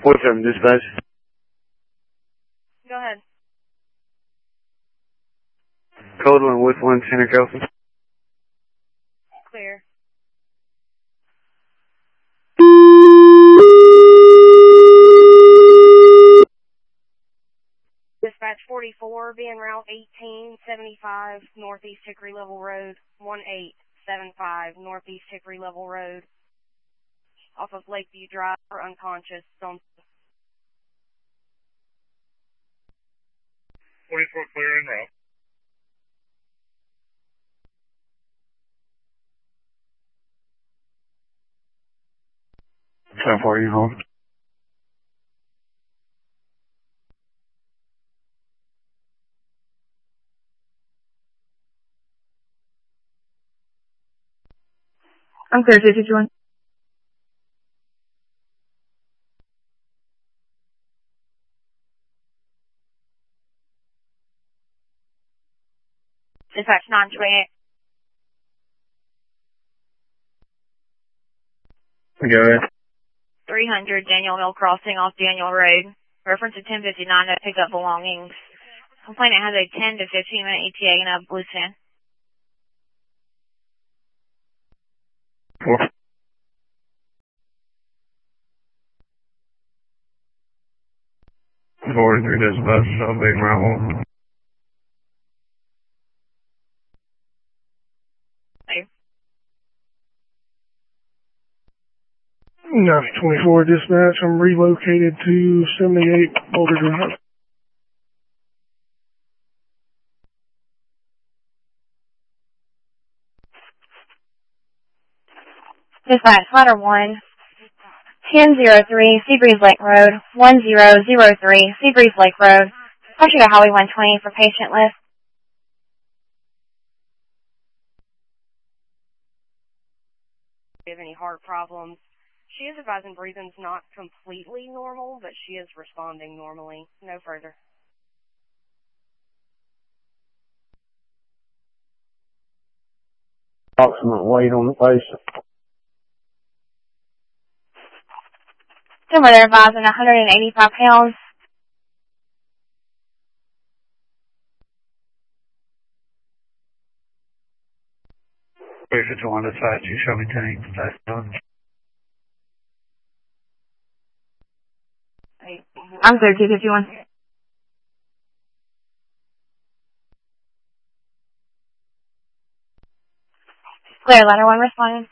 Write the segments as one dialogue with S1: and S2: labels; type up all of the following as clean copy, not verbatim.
S1: 47 dispatch.
S2: Go ahead.
S1: Code 1 with 1 Center Kelsey.
S2: Clear. Dispatch 44, being route 1875, Northeast Hickory Level Road, 1875, Northeast Hickory Level Road, off of Lakeview Drive, or unconscious. On
S3: 44 clear en route.
S1: How far are you home?
S4: I'm clear, 251.
S2: Dispatch 928.
S1: Go ahead.
S2: 300 Daniel Mill Crossing off Daniel Road. Reference to 1059 to pick up belongings. Complainant has a 10 to 15 minute ETA and a blue fin.
S1: 4. 43 dispatch, I'll be around 1.
S5: No, 24 dispatch. I'm relocated to 78 Boulder Drive.
S4: Dispatch, ladder 1, 1003, Seabreeze Lake Road, 1003, Seabreeze Lake Road. Pressure to Highway 120 for patient list.
S2: Do you have any heart problems? She is advising breathing's not completely normal, but she is responding normally. No further.
S1: Approximate weight on the patient.
S4: Somewhere they're advising 185 pounds.
S1: If it's on the side, you show me tanks. That's done.
S4: I'm clear, 251. Clear, ladder 1 responding.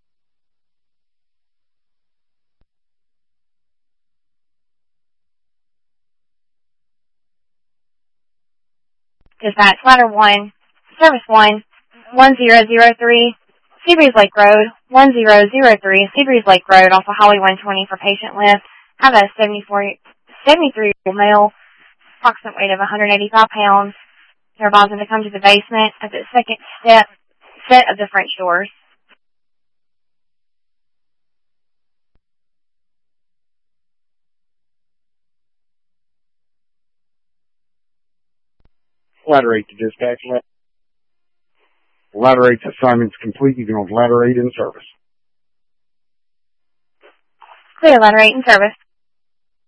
S4: Dispatch, ladder 1, service 1, 1003, Seabreeze Lake Road, 1003, Seabreeze Lake Road off of Highway 120 for patient list. Have a 73-year-old male, approximate weight of 185 pounds. They're advising to come to the basement at the second set of the French doors.
S1: Ladder 8 to dispatch. Ladder 8's assignment's complete. You can hold ladder 8 in service.
S4: Clear, ladder 8 in service.